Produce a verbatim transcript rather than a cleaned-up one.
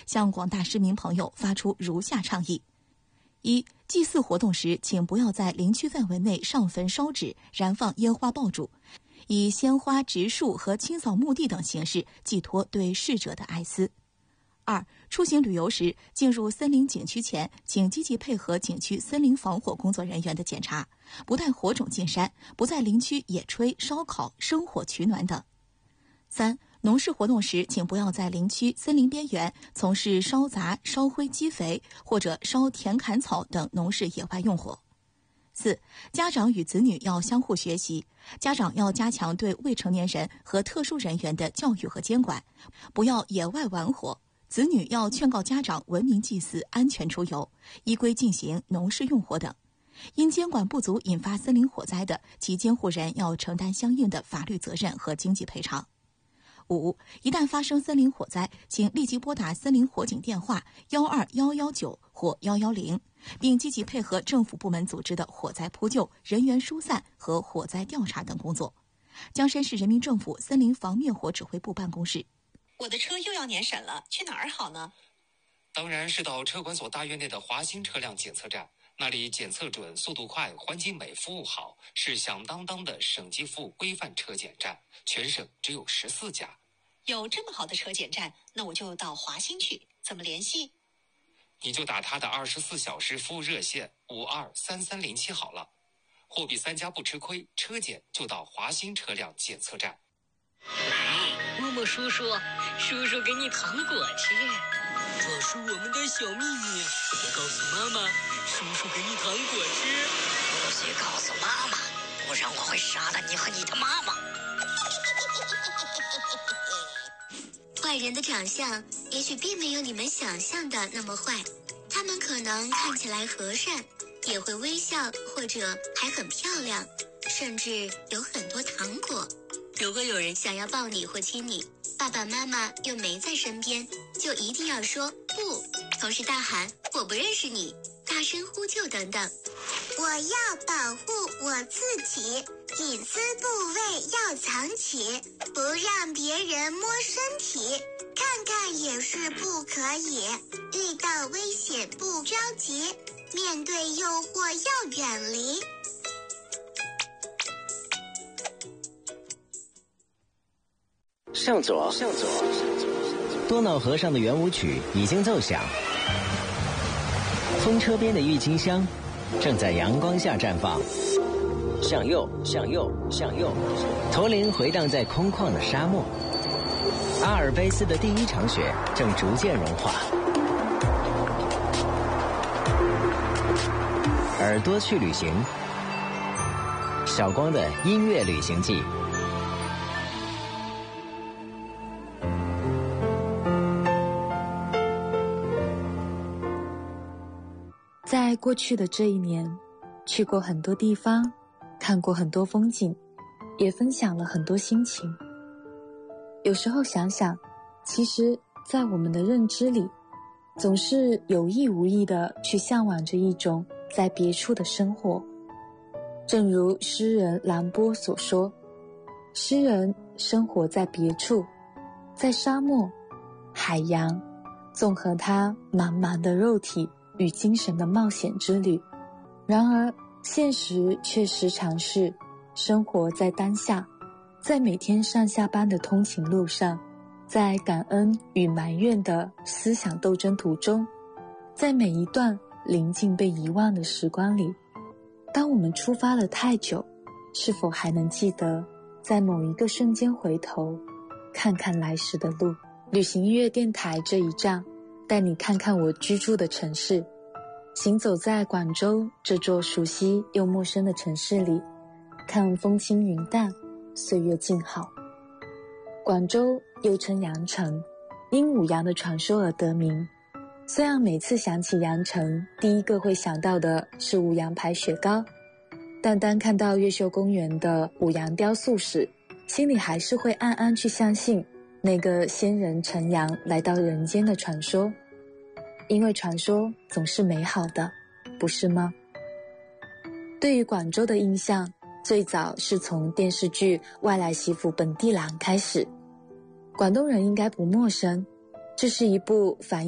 向广大市民朋友发出如下倡议：一、祭祀活动时，请不要在林区范围内上坟烧纸、燃放烟花爆竹，以鲜花、植树和清扫墓地等形式寄托对逝者的哀思。二、出行旅游时，进入森林景区前，请积极配合景区森林防火工作人员的检查，不带火种进山，不在林区野炊、烧烤、生火取暖等。三、农事活动时，请不要在林区森林边缘从事烧杂、烧灰积肥或者烧田砍草等农事野外用火。四、家长与子女要相互学习，家长要加强对未成年人和特殊人员的教育和监管，不要野外玩火。子女要劝告家长文明祭祀、安全出游，依规进行农事用火等。因监管不足引发森林火灾的，其监护人要承担相应的法律责任和经济赔偿。五、一旦发生森林火灾，请立即拨打森林火警电话幺二幺幺九或幺幺零，并积极配合政府部门组织的火灾扑救、人员疏散和火灾调查等工作。江山市人民政府森林防灭火指挥部办公室。 我的车又要年审了，去哪儿好呢？ 当然是到车管所大院内的华兴车辆检测站，那里检测准、速度快、环境美、服务好，是响当当的省级服务规范车检站，全省只有十四家。 有这么好的车检站，那我就到华兴去，怎么联系？ 你就打他的二十四小时服务热线五二三三零七好了。货比三家不吃亏，车检就到华兴车辆检测站。 默默叔叔，叔叔给你糖果吃，这是我们的小秘密，别告诉妈妈。叔叔给你糖果吃， 不许告诉妈妈，不然我会杀了你和你的妈妈。 坏人的长相也许并没有你们想象的那么坏，他们可能看起来和善，也会微笑，或者还很漂亮，甚至有很多糖果。如果有人想要抱你或亲你，爸爸妈妈又没在身边，就一定要说不，同时大喊我不认识你，大声呼救等等。 我要保护我自己，隐私部位要藏起，不让别人摸身体，看看也是不可以。遇到危险不着急，面对诱惑要远离。 向左，向左，多瑙河上的圆舞曲已经奏响，风车边的郁金香正在阳光下绽放。向右，向右，向右，驼铃回荡在空旷的沙漠。阿尔卑斯的第一场雪正逐渐融化。耳朵去旅行，小光的音乐旅行记。 在过去的这一年，去过很多地方，看过很多风景，也分享了很多心情。有时候想想，其实在我们的认知里，总是有意无意地去向往着一种在别处的生活。正如诗人兰波所说，诗人生活在别处，在沙漠、海洋，纵横他茫茫的肉体与精神的冒险之旅。然而现实却时常是生活在当下，在每天上下班的通勤路上，在感恩与埋怨的思想斗争途中，在每一段临近被遗忘的时光里，当我们出发了太久，是否还能记得在某一个瞬间回头看看来时的路？旅行音乐电台这一站，带你看看我居住的城市，行走在广州这座熟悉又陌生的城市里，看风轻云淡，岁月静好。广州又称羊城，因五羊的传说而得名。虽然每次想起羊城，第一个会想到的是五羊牌雪糕，但当看到越秀公园的五羊雕塑时，心里还是会暗暗去相信那个仙人乘羊来到人间的传说。因为传说总是美好的，不是吗？对于广州的印象，最早是从电视剧《外来媳妇本地郎》开始。广东人应该不陌生，这是一部反映